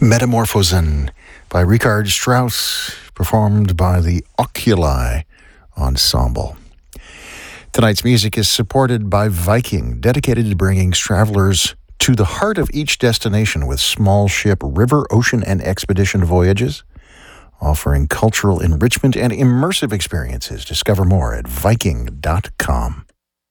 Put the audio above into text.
Metamorphosen by Richard Strauss, performed by the Oculi Ensemble. Tonight's music is supported by Viking, dedicated to bringing travelers to the heart of each destination with small ship, river, ocean, and expedition voyages, offering cultural enrichment and immersive experiences. Discover more at Viking.com.